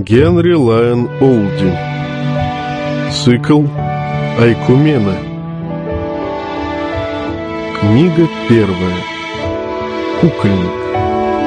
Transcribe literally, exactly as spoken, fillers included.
Генри Лайон Олди. Цикл Айкумена. Книга первая. Кукольник.